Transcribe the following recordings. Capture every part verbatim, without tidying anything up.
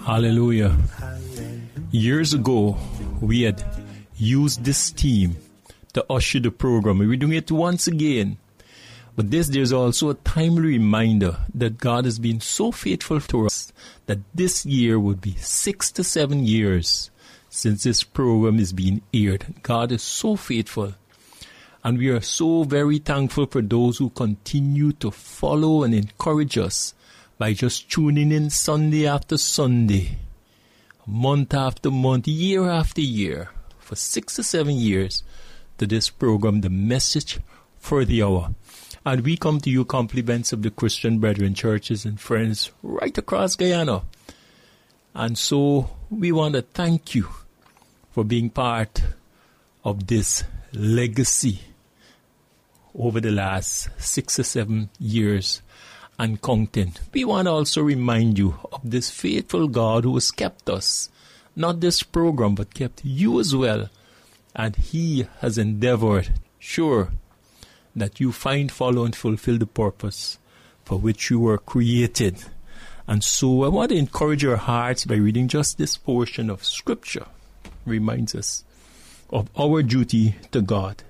Hallelujah. Years ago, we had used this theme to usher the program. We're doing it once again. But this, there's also a timely reminder that God has been so faithful to us that this year would be six to seven years since this program is being aired. God is so faithful. And we are so very thankful for those who continue to follow and encourage us by just tuning in Sunday after Sunday, month after month, year after year, for six to seven years to this program, The Message for the Hour. And we come to you compliments of the Christian brethren, churches and friends right across Guyana. And so we want to thank you for being part of this legacy over the last six or seven years and counting. We want to also remind you of this faithful God who has kept us, not this program, but kept you as well. And He has endeavored, sure, that you find, follow, and fulfill the purpose for which you were created. And so I want to encourage your hearts by reading just this portion of Scripture. Reminds us of our duty to God.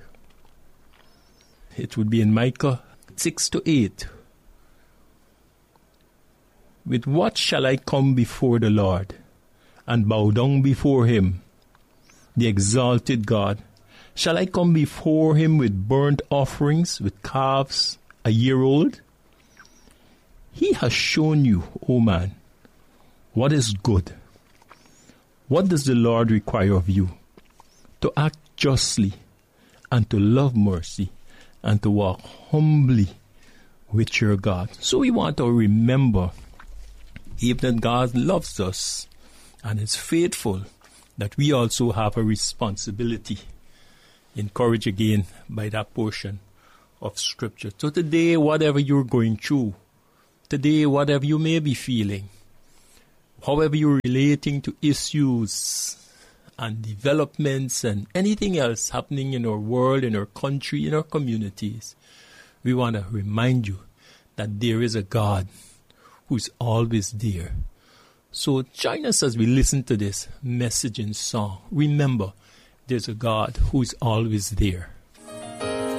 It would be in Micah six to eight. With what shall I come before the Lord and bow down before Him, the exalted God? Shall I come before Him with burnt offerings, with calves a year old? He has shown you, O man, what is good. What does the Lord require of you? To act justly, and to love mercy, and to walk humbly with your God. So we want to remember, even that God loves us and is faithful, that we also have a responsibility. Encouraged again by that portion of Scripture. So today, whatever you're going through, today, whatever you may be feeling, however you're relating to issues and developments and anything else happening in our world, in our country, in our communities, we want to remind you that there is a God who's always there. So join us as we listen to this message and song. Remember, there's a God who's always there.